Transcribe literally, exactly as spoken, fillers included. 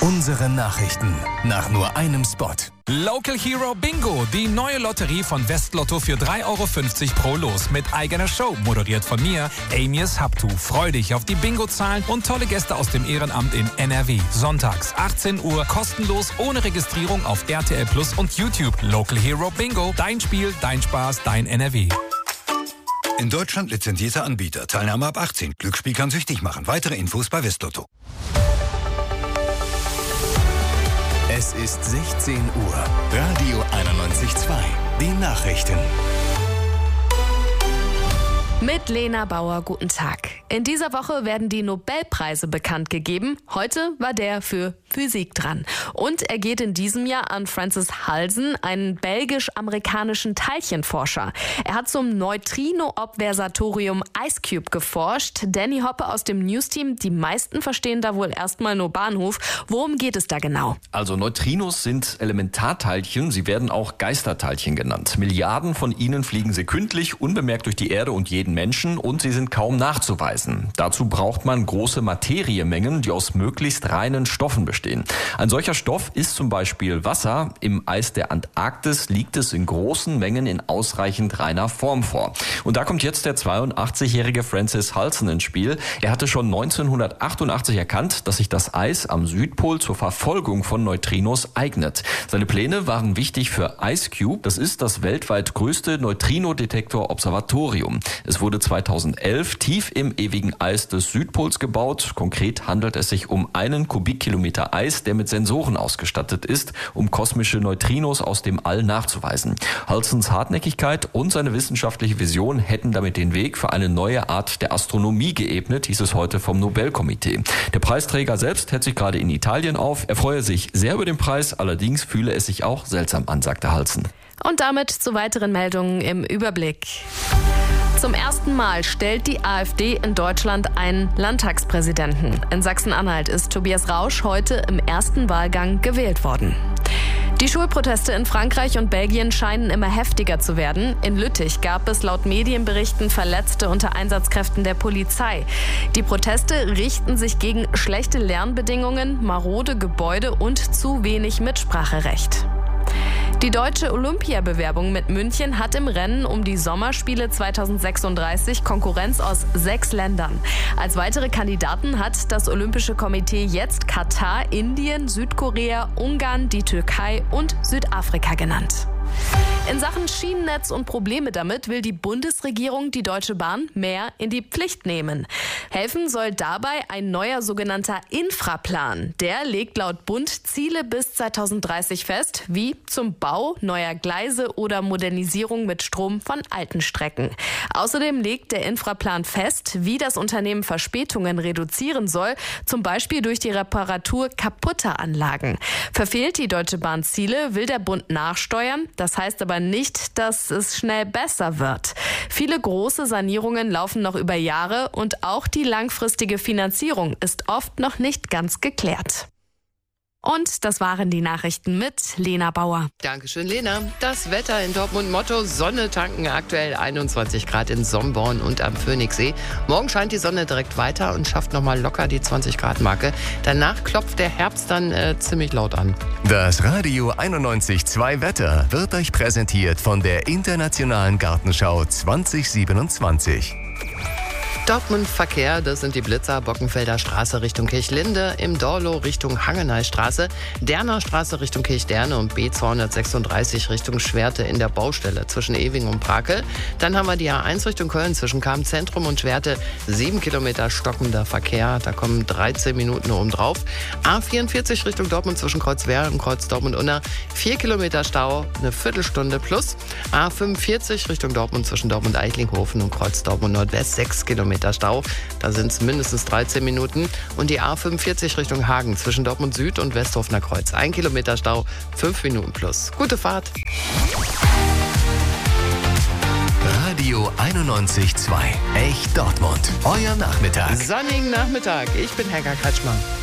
Unsere Nachrichten nach nur einem Spot. Local Hero Bingo, die neue Lotterie von Westlotto für drei Euro fünfzig pro Los mit eigener Show, moderiert von mir, Amias Habtu. Freu dich auf die Bingo-Zahlen und tolle Gäste aus dem Ehrenamt in N R W. Sonntags, achtzehn Uhr, kostenlos, ohne Registrierung auf R T L Plus und YouTube. Local Hero Bingo, dein Spiel, dein Spaß, dein N R W. In Deutschland lizenzierter Anbieter. Teilnahme ab achtzehn. Glücksspiel kann süchtig machen. Weitere Infos bei Westlotto. Es ist sechzehn Uhr. Radio einundneunzig Komma zwei. Die Nachrichten. Mit Lena Bauer, guten Tag. In dieser Woche werden die Nobelpreise bekannt gegeben. Heute war der für Physik dran. Und er geht in diesem Jahr an Francis Halsen, einen belgisch-amerikanischen Teilchenforscher. Er hat zum Neutrino-Observatorium IceCube geforscht. Danny Hoppe aus dem News-Team, die meisten verstehen da wohl erstmal nur Bahnhof. Worum geht es da genau? Also Neutrinos sind Elementarteilchen, sie werden auch Geisterteilchen genannt. Milliarden von ihnen fliegen sekündlich unbemerkt durch die Erde und jeden Menschen und sie sind kaum nachzuweisen. Dazu braucht man große Materiemengen, die aus möglichst reinen Stoffen bestehen. Ein solcher Stoff ist zum Beispiel Wasser. Im Eis der Antarktis liegt es in großen Mengen in ausreichend reiner Form vor. Und da kommt jetzt der zweiundachtzigjährige Francis Halsen ins Spiel. Er hatte schon neunzehnhundertachtundachtzig erkannt, dass sich das Eis am Südpol zur Verfolgung von Neutrinos eignet. Seine Pläne waren wichtig für IceCube. Das ist das weltweit größte Neutrino-Detektor-Observatorium. Es wurde zweitausendelf tief im ewigen Eis des Südpols gebaut. Konkret handelt es sich um einen Kubikkilometer Eis, der mit Sensoren ausgestattet ist, um kosmische Neutrinos aus dem All nachzuweisen. Halsens Hartnäckigkeit und seine wissenschaftliche Vision hätten damit den Weg für eine neue Art der Astronomie geebnet, hieß es heute vom Nobelkomitee. Der Preisträger selbst hält sich gerade in Italien auf. Er freue sich sehr über den Preis, allerdings fühle es sich auch seltsam an, sagte Halsen. Und damit zu weiteren Meldungen im Überblick. Zum ersten Mal stellt die AfD in Deutschland einen Landtagspräsidenten. In Sachsen-Anhalt ist Tobias Rausch heute im ersten Wahlgang gewählt worden. Die Schulproteste in Frankreich und Belgien scheinen immer heftiger zu werden. In Lüttich gab es laut Medienberichten Verletzte unter Einsatzkräften der Polizei. Die Proteste richten sich gegen schlechte Lernbedingungen, marode Gebäude und zu wenig Mitspracherecht. Die deutsche Olympiabewerbung mit München hat im Rennen um die Sommerspiele zweitausendsechsunddreißig Konkurrenz aus sechs Ländern. Als weitere Kandidaten hat das Olympische Komitee jetzt Katar, Indien, Südkorea, Ungarn, die Türkei und Südafrika genannt. In Sachen Schienennetz und Probleme damit will die Bundesregierung die Deutsche Bahn mehr in die Pflicht nehmen. Helfen soll dabei ein neuer sogenannter Infraplan. Der legt laut Bund Ziele bis zweitausenddreißig fest, wie zum Bau neuer Gleise oder Modernisierung mit Strom von alten Strecken. Außerdem legt der Infraplan fest, wie das Unternehmen Verspätungen reduzieren soll, zum Beispiel durch die Reparatur kaputter Anlagen. Verfehlt die Deutsche Bahn Ziele, will der Bund nachsteuern. Das heißt aber nicht, dass es schnell besser wird. Viele große Sanierungen laufen noch über Jahre und auch die langfristige Finanzierung ist oft noch nicht ganz geklärt. Und das waren die Nachrichten mit Lena Bauer. Dankeschön, Lena. Das Wetter in Dortmund, Motto Sonne tanken, aktuell einundzwanzig Grad in Somborn und am Phoenixsee. Morgen scheint die Sonne direkt weiter und schafft nochmal locker die zwanzig Grad Marke. Danach klopft der Herbst dann äh, ziemlich laut an. Das Radio einundneunzig Komma zwei Wetter wird euch präsentiert von der Internationalen Gartenschau zwanzig siebenundzwanzig. Dortmund Verkehr, das sind die Blitzer, Bockenfelder Straße Richtung Kirchlinde, im Dorlo Richtung Hangeneystraße, Derner Straße Richtung Kirchderne und B zweihundertsechsunddreißig Richtung Schwerte in der Baustelle zwischen Ewing und Brakel. Dann haben wir die A eins Richtung Köln zwischen Kamp-Zentrum und Schwerte, sieben Kilometer stockender Verkehr, da kommen dreizehn Minuten oben drauf. A vierundvierzig Richtung Dortmund zwischen Kreuzwerl und Kreuz Dortmund-Unna, vier Kilometer Stau, eine Viertelstunde plus. A fünfundvierzig Richtung Dortmund zwischen Dortmund-Eichlinghofen und Kreuz Dortmund-Nordwest, sechs Kilometer Stau. Da sind es mindestens dreizehn Minuten. Und die A fünfundvierzig Richtung Hagen zwischen Dortmund Süd und Westhofener Kreuz. Ein Kilometer Stau, fünf Minuten plus. Gute Fahrt. Radio einundneunzig Komma zwei. Echt Dortmund. Euer Nachmittag. Sonnigen Nachmittag. Ich bin Helga Kretschmann.